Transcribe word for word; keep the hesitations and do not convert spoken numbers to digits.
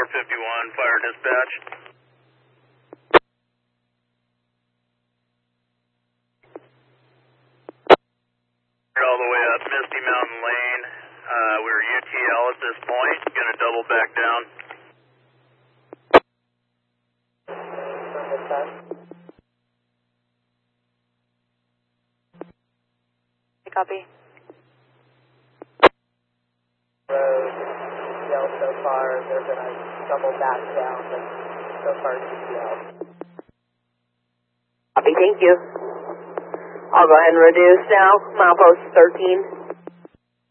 fifty-one, fire dispatch. All the way up Misty Mountain Lane. Uh, we're U T L at this point. Gonna double back down. Copy. Road, U T L so far, they're gonna double back down, but so far U T L. Copy, thank you. I'll go ahead and reduce now. Milepost thirteen.